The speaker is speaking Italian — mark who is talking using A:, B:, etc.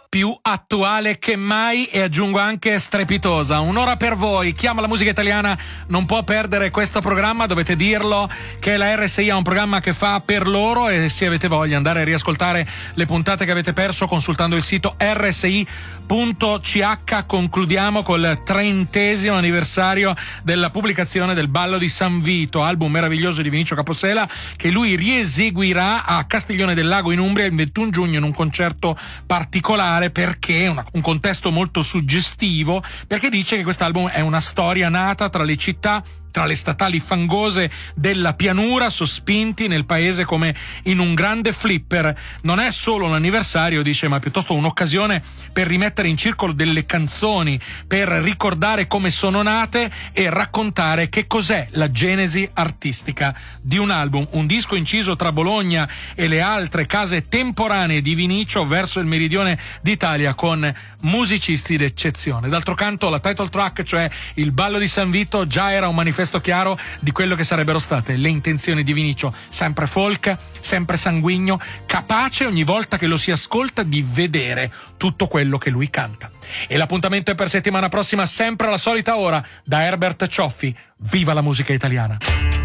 A: più attuale che mai e aggiungo anche strepitosa. Un'ora per voi. Chi ama la musica italiana non può perdere questo programma, dovete dirlo che la RSI ha un programma che fa per loro, e se avete voglia andare a riascoltare le puntate che avete perso consultando il sito rsi.ch. Concludiamo col 30° anniversario della pubblicazione del Ballo di San Vito, album meraviglioso di Vinicio Capossela, che lui rieseguirà a Castiglione del Lago in Umbria il 21 giugno in un concerto particolare, perché un contesto molto suggestivo, perché dice che quest'album è una storia nata tra le città, tra le statali fangose della pianura, sospinti nel paese come in un grande flipper. Non è solo un anniversario, dice, ma piuttosto un'occasione per rimettere in circolo delle canzoni, per ricordare come sono nate e raccontare che cos'è la genesi artistica di un album, un disco inciso tra Bologna e le altre case temporanee di Vinicio verso il meridione d'Italia, con musicisti d'eccezione. D'altro canto la title track, cioè il Ballo di San Vito, già era un manifesto chiaro di quello che sarebbero state le intenzioni di Vinicio, sempre folk, sempre sanguigno, capace ogni volta che lo si ascolta di vedere tutto quello che lui canta. E l'appuntamento è per settimana prossima, sempre alla solita ora, da Herbert Cioffi. Viva la musica italiana!